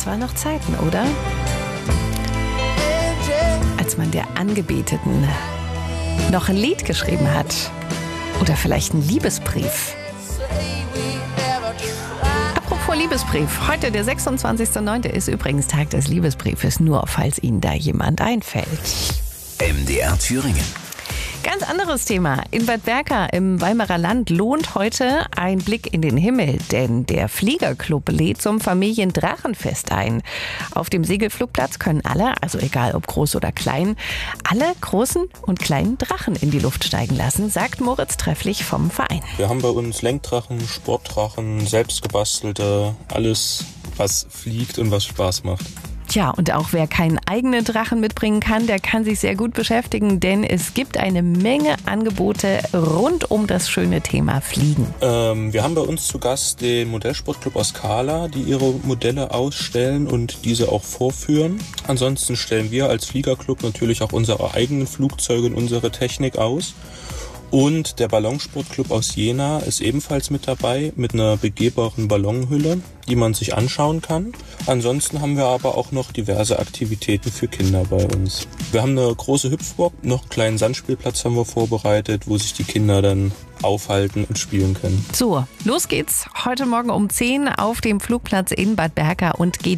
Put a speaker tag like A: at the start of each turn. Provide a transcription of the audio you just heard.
A: waren noch Zeiten, oder? Als man der Angebeteten noch ein Lied geschrieben hat. Oder vielleicht einen Liebesbrief. Apropos Liebesbrief. Heute, der 26.09. ist übrigens Tag des Liebesbriefes, nur falls Ihnen da jemand einfällt.
B: MDR Thüringen.
A: Ganz anderes Thema. In Bad Berka im Weimarer Land lohnt heute ein Blick in den Himmel, denn der Fliegerclub lädt zum Familiendrachenfest ein. Auf dem Segelflugplatz können alle, also egal ob groß oder klein, alle großen und kleinen Drachen in die Luft steigen lassen, sagt Moritz Trefflich vom Verein.
C: Wir haben bei uns Lenkdrachen, Sportdrachen, selbstgebastelte, alles, was fliegt und was Spaß macht.
A: Tja, und auch wer keinen eigenen Drachen mitbringen kann, der kann sich sehr gut beschäftigen, denn es gibt eine Menge Angebote rund um das schöne Thema Fliegen.
C: Wir haben bei uns zu Gast den Modellsportclub aus Kala, die ihre Modelle ausstellen und diese auch vorführen. Ansonsten stellen wir als Fliegerclub natürlich auch unsere eigenen Flugzeuge und unsere Technik aus. Und der Ballonsportclub aus Jena ist ebenfalls mit dabei, mit einer begehbaren Ballonhülle, die man sich anschauen kann. Ansonsten haben wir aber auch noch diverse Aktivitäten für Kinder bei uns. Wir haben eine große Hüpfburg, noch einen kleinen Sandspielplatz haben wir vorbereitet, wo sich die Kinder dann aufhalten und spielen können.
A: So, los geht's heute Morgen um 10 auf dem Flugplatz in Bad Berka und geht